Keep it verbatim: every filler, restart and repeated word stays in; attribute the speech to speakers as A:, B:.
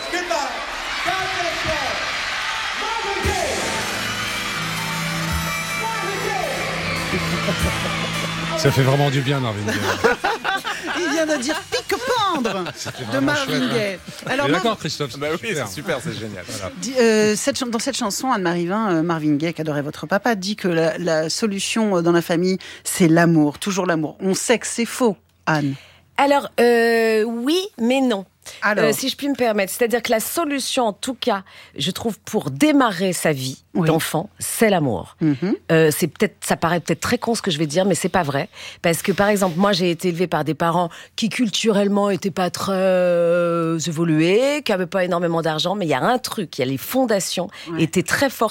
A: Goodbye. God bless you. Marvin Gaye. Marvin Gaye.
B: Ça fait vraiment du bien, Marvin Gaye.
C: Il vient de dire pique-pendre de Marvin Gaye. Alors,
B: d'accord,
C: Mar-
B: Christophe.
D: Bah oui, c'est super, c'est génial. Voilà.
C: Di- euh, cette ch- dans cette chanson, Anne-Marie Vin, euh, Marvin Gaye, qui adorait votre papa, dit que la, la solution euh, dans la famille, c'est l'amour, toujours l'amour. On sait que c'est faux, Anne.
E: Alors, euh, oui, mais non.
C: Alors,
E: Euh, si je puis me permettre, c'est-à-dire que la solution, en tout cas, je trouve, pour démarrer sa vie
C: Oui.
E: d'enfant, c'est l'amour.
C: mhm.
E: Euh, c'est peut-être, ça paraît peut-être très con ce que je vais dire, mais c'est pas vrai. Parce que, par exemple, moi, j'ai été élevée par des parents qui culturellement étaient pas très euh, évolués, qui avaient pas énormément d'argent, mais il y a un truc, il y a les fondations
C: Ouais.
E: étaient très fortes.